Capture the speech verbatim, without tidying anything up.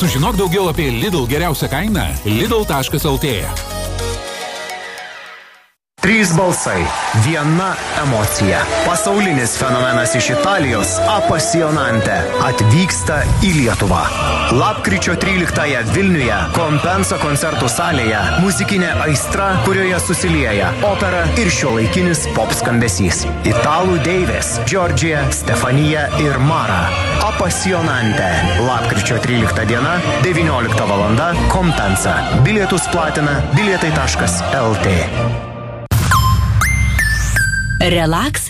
Sužinok daugiau apie Lidl geriausią kainą lidl taškas lt. Trys balsai, viena emocija. Pasaulinis fenomenas iš Italijos Apassionante atvyksta į Lietuvą. Lapkričio tryliktąją Vilniuje Kompensa koncertų salėje muzikinė aistra, kurioje susilieja opera ir šiuolaikinis pop skambesys. Italų deivės Giorgia, Stefanija ir Mara. Apassionante. Lapkričio trylikta diena, devyniolikta valanda, Kompensa. Bilietus platina bilietai taškas lt. Relax